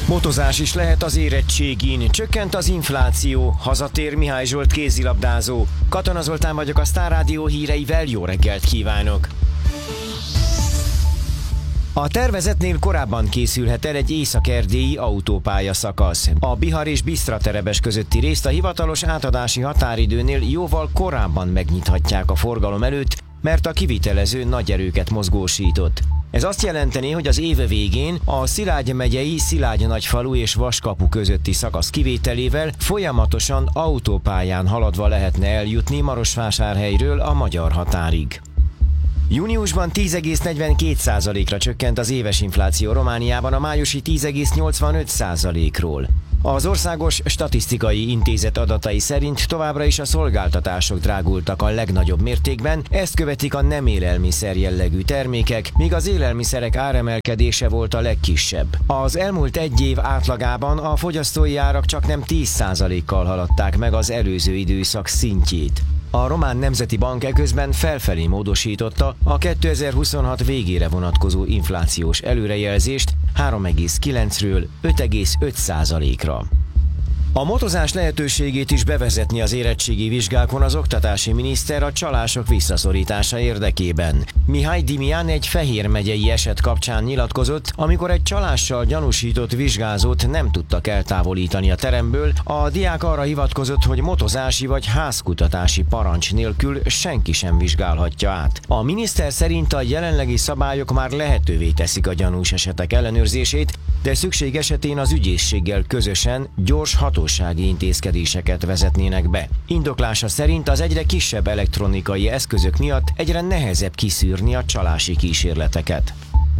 Motozás is lehet az érettségin, csökkent az infláció, hazatér Mihály Zsolt kézilabdázó. Katona Zoltán vagyok, a Sztár Rádió híreivel, jó reggelt kívánok! A tervezetnél korábban készülhet el egy észak-erdélyi autópálya szakasz. A Bihar és Bisztra-Terebes közötti részt a hivatalos átadási határidőnél jóval korábban megnyithatják a forgalom előtt, mert a kivitelező nagy erőket mozgósított. Ez azt jelenteni, hogy az év végén a Szilágy megyei Szilágy-Nagyfalu és Vaskapu közötti szakasz kivételével folyamatosan autópályán haladva lehetne eljutni Marosvásárhelyről a magyar határig. Júniusban 10,42%-ra csökkent az éves infláció Romániában a májusi 10,85%-ról. Az Országos Statisztikai Intézet adatai szerint továbbra is a szolgáltatások drágultak a legnagyobb mértékben, ezt követik a nem élelmiszer jellegű termékek, míg az élelmiszerek áremelkedése volt a legkisebb. Az elmúlt egy év átlagában a fogyasztói árak csaknem 10%-kal haladták meg az előző időszak szintjét. A Román Nemzeti Bank eközben felfelé módosította a 2026 végére vonatkozó inflációs előrejelzést 3,9-ről 5,5%-ra. A motozás lehetőségét is bevezetni az érettségi vizsgákon az oktatási miniszter a csalások visszaszorítása érdekében. Mihály Dimián egy Fehér megyei eset kapcsán nyilatkozott, amikor egy csalással gyanúsított vizsgázót nem tudtak eltávolítani a teremből, a diák arra hivatkozott, hogy motozási vagy házkutatási parancs nélkül senki sem vizsgálhatja át. A miniszter szerint a jelenlegi szabályok már lehetővé teszik a gyanús esetek ellenőrzését, de szükség esetén az ügyészséggel közösen gyors hatósági intézkedéseket vezetnének be. Indoklása szerint az egyre kisebb elektronikai eszközök miatt egyre nehezebb kiszűrni a csalási kísérleteket.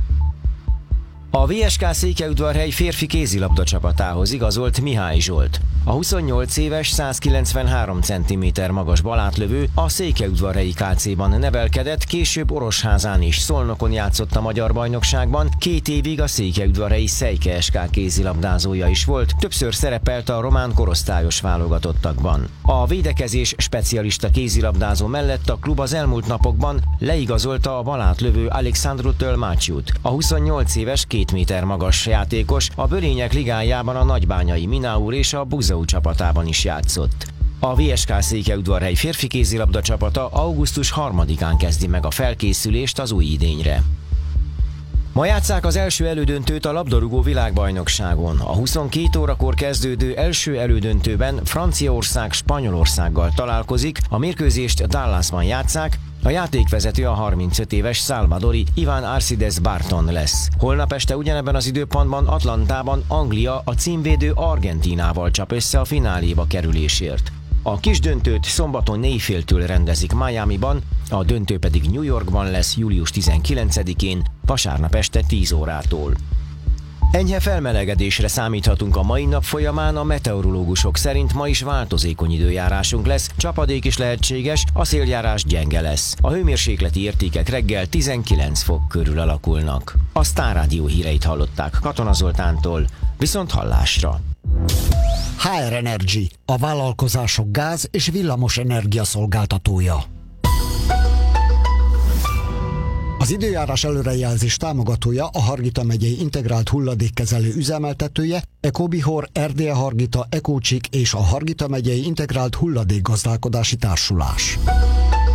A VSK Székelyudvarhely férfi kézilabda csapatához igazolt Mihály Zsolt. A 28 éves, 193 cm magas balátlövő a Székelyudvarhelyi KC-ban nevelkedett, később Orosházán és Szolnokon játszott a magyar bajnokságban, 2 évig a Székelyudvarhelyi Szejke SK kézilabdázója is volt, többször szerepelt a román korosztályos válogatottakban. A védekezés specialista kézilabdázó mellett a klub az elmúlt napokban leigazolta a balátlövő Alexandru Tölmácsiut. A 28 éves, 2 méter magas játékos a Bölények ligájában a nagybányai Minaur és a Buzău csapatában is játszott. A VSK Székelyudvarhely férfi kézilabda csapata augusztus 3-án kezdi meg a felkészülést az új idényre. Ma játsszák az első elődöntőt a labdarúgó világbajnokságon. A 22 órakor kezdődő első elődöntőben Franciaország Spanyolországgal találkozik, a mérkőzést Dallasban játsszák, a játékvezető a 35 éves salvadori Iván Arcides Barton lesz. Holnap este ugyanebben az időpontban Atlantában Anglia a címvédő Argentínával csap össze a fináléba kerülésért. A kisdöntőt szombaton 4-től rendezik Miamiban, a döntő pedig New Yorkban lesz július 19-én, vasárnap este 10 órától. Enyhe felmelegedésre számíthatunk a mai nap folyamán, a meteorológusok szerint ma is változékony időjárásunk lesz, csapadék is lehetséges, a széljárás gyenge lesz. A hőmérsékleti értékek reggel 19 fok körül alakulnak. A Sztár Rádió híreit hallották Katona Zoltántól, viszont hallásra. HR Energy, a vállalkozások gáz- és villamos energia szolgáltatója. Az időjárás előrejelzés támogatója a Hargita megyei integrált hulladékkezelő üzemeltetője, Ecobihor, Erdélye Hargita, Ecócsik és a Hargita megyei integrált hulladékgazdálkodási társulás.